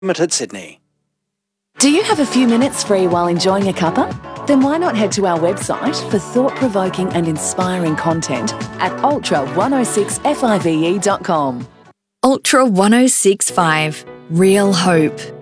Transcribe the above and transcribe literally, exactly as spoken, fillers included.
Limited, Sydney. Do you have a few minutes free while enjoying a cuppa? Then why not head to our website for thought-provoking and inspiring content at ultra one oh six five e dot com. Ultra one oh six point five. Real hope.